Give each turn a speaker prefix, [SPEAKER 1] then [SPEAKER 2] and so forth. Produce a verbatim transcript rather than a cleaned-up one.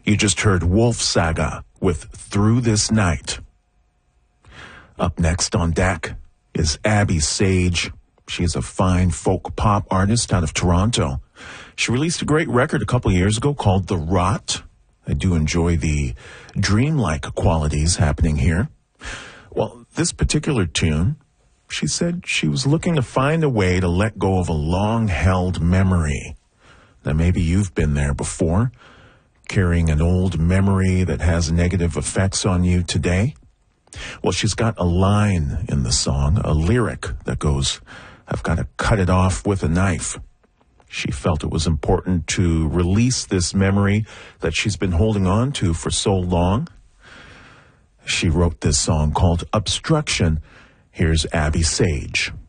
[SPEAKER 1] You just heard Wolf Saga with Through This Night. Up next on deck is Abby Sage. She is a fine folk pop artist out of Toronto. She released a great record a couple of years ago called The Rot. I do enjoy the dreamlike qualities happening here. Well, this particular tune, she said she was looking to find a way to let go of a long-held memory. Now, maybe you've been there before, carrying an old memory that has negative effects on you today. Well, she's got a line in the song, a lyric that goes, "I've got to cut it off with a knife." She felt it was important to release this memory that she's been holding on to for so long. She wrote this song called Obstruction. Here's Abby Sage.